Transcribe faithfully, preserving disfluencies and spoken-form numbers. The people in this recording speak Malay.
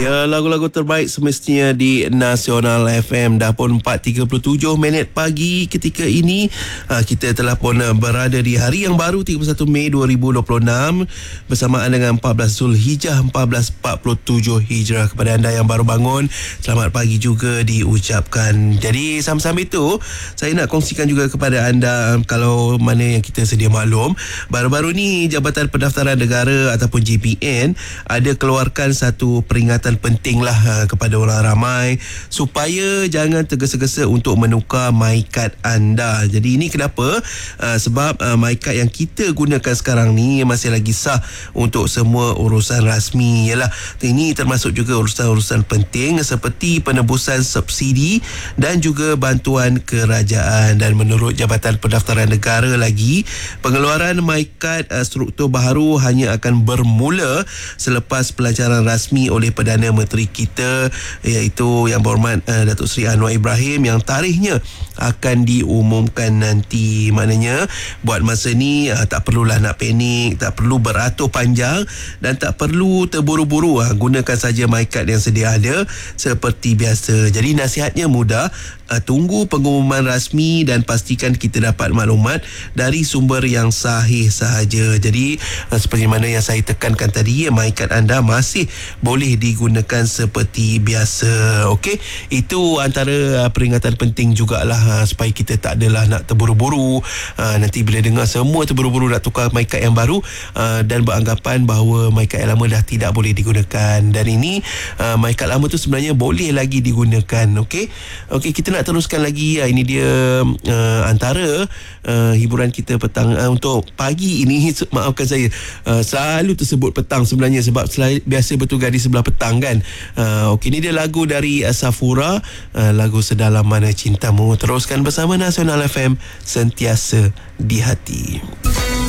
Ya, lagu-lagu terbaik semestinya di Nasional F M. Dah pun empat tiga puluh tujuh minit pagi ketika ini. Ha, kita telah pun berada di hari yang baru tiga puluh satu Mei dua ribu dua puluh enam bersamaan dengan empat belas Zulhijjah seribu empat ratus empat puluh tujuh Hijrah. Kepada anda yang baru bangun, selamat pagi juga diucapkan. Jadi sama-sama itu, saya nak kongsikan juga kepada anda, kalau mana yang kita sedia maklum, baru-baru ni Jabatan Pendaftaran Negara ataupun J P N ada keluarkan satu peringatan penting lah ha, kepada orang ramai supaya jangan tergesa-gesa untuk menukar MyKad anda. Jadi ini kenapa? Uh, sebab uh, MyKad yang kita gunakan sekarang ni masih lagi sah untuk semua urusan rasmi. Yalah, ini termasuk juga urusan-urusan penting seperti penebusan subsidi dan juga bantuan kerajaan. Dan menurut Jabatan Pendaftaran Negara lagi, pengeluaran MyKad uh, struktur baharu hanya akan bermula selepas pelancaran rasmi oleh Perdana Menteri kita, iaitu Yang Berhormat uh, Datuk Seri Anwar Ibrahim, yang tarikhnya akan diumumkan nanti. Maknanya buat masa ni uh, tak perlulah nak panik, tak perlu beratur panjang dan tak perlu terburu-buru. uh, Gunakan saja MyKad yang sedia ada seperti biasa. Jadi nasihatnya mudah, uh, tunggu pengumuman rasmi dan pastikan kita dapat maklumat dari sumber yang sahih sahaja. Jadi uh, seperti mana yang saya tekankan tadi, MyKad anda masih boleh digunakan seperti biasa. Okey, itu antara uh, peringatan penting jugalah uh, supaya kita tak adalah nak terburu-buru. Uh, nanti bila dengar semua terburu-buru nak tukar MyKad yang baru uh, dan beranggapan bahawa MyKad yang lama dah tidak boleh digunakan. Dan ini uh, MyKad lama tu sebenarnya boleh lagi digunakan. Okey, okey, kita nak teruskan lagi. Uh, ini dia uh, antara uh, hiburan kita petang uh, untuk pagi ini. Maafkan saya, uh, selalu tersebut petang sebenarnya sebab selalu, biasa bertugas di sebelah petang kan. Uh, Okey, ini dia lagu dari uh, Safura, uh, lagu Sedalam Mana Cintamu. Teruskan bersama Nasional F M, sentiasa di hati.